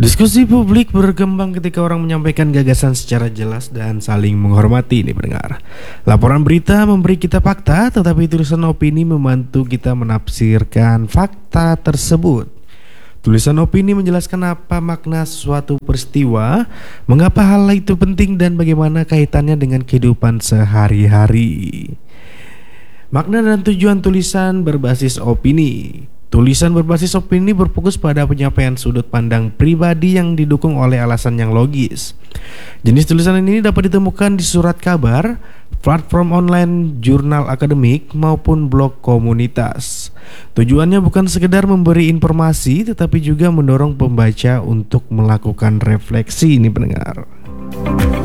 Diskusi publik berkembang ketika orang menyampaikan gagasan secara jelas dan saling menghormati nih pendengar. Laporan berita memberi kita fakta, tetapi tulisan opini membantu kita menafsirkan fakta tersebut. Tulisan opini menjelaskan apa makna suatu peristiwa, mengapa hal itu penting dan bagaimana kaitannya dengan kehidupan sehari-hari. Makna dan tujuan tulisan berbasis opini. Tulisan berbasis opini berfokus pada penyampaian sudut pandang pribadi yang didukung oleh alasan yang logis. Jenis tulisan ini dapat ditemukan di surat kabar, platform online, jurnal akademik, maupun blog komunitas. Tujuannya bukan sekedar memberi informasi, tetapi juga mendorong pembaca untuk melakukan refleksi ini pendengar.